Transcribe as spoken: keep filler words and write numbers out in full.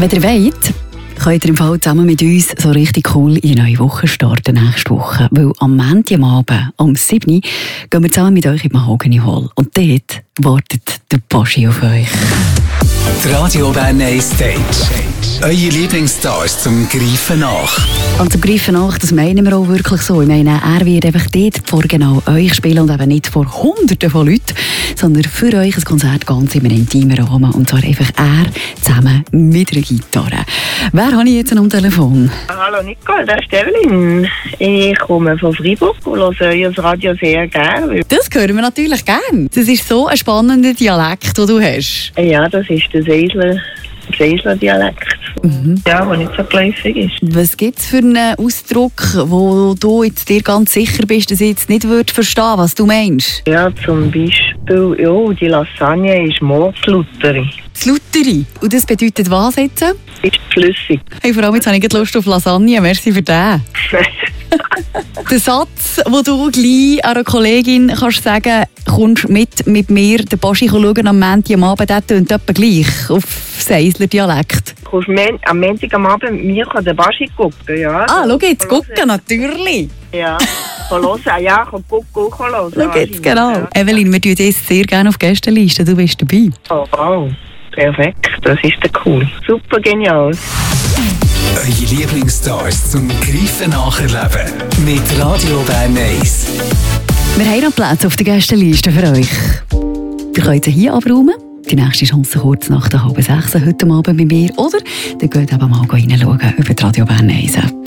Wenn ihr wollt, könnt ihr im Fall zusammen mit uns so richtig cool in eine neue Woche starten nächste Woche. Weil am Montagabend um sieben Uhr gehen wir zusammen mit euch in die Mahogany Hall. Und dort wartet der Boschi auf euch. Die Radio Bern Stage. Eure Lieblingsstars zum Greifen nach. Und zum Greifen nach, das meinen wir auch wirklich so. Ich meine, er wird einfach dort vor genau euch spielen und eben nicht vor Hunderten von Leuten, sondern für euch ein Konzert ganz in einem intimen Rahmen. Und zwar einfach er zusammen mit einer Gitarre. Wer habe ich jetzt am Telefon? Hallo Nicole, das ist Evelyn. Ich komme von Freiburg und höre euer Radio sehr gerne. Das hören wir natürlich gerne. Das ist so ein spannender Dialekt, den du hast. Ja, das ist der Seisler. Seisler Dialekt, mhm. Ja, der nicht so geläufig ist. Was gibt es für einen Ausdruck, wo du jetzt dir ganz sicher bist, dass ich jetzt nicht würde verstehen, was du meinst? Ja, zum Beispiel, ja, die Lasagne ist Mordslutteri. Slutteri? Und das bedeutet was jetzt? Ist flüssig. Hey, vor allem jetzt habe ich Lust auf Lasagne, merci für den. Der Satz, den du gleich einer Kollegin kannst sagen, kommst mit, mit mir den Boschi schauen am Montag am Abend, der tönt etwa gleich auf Seisler Dialekt. Du kommst am Montag am Abend mit mir den Boschi gucken, ja. Ah, schau jetzt, gucken, natürlich. Ja, von hören, ja, komm, gucken, auch hören. Schau jetzt, genau. Ja. Evelyn, wir tun jetzt sehr gerne auf Gästeliste, du bist dabei. Oh, wow, perfekt, das ist der cool. Super genial. Eure Lieblingsstars zum Greifen nacherleben mit Radio Bern eins. Wir haben noch Plätze auf der Gästeliste für euch. Ihr könnt sie hier abräumen. Die nächste Chance kurz nach der halben sechs heute Abend bei mir. Oder ihr könnt eben mal reinschauen über die Radio Bern eins.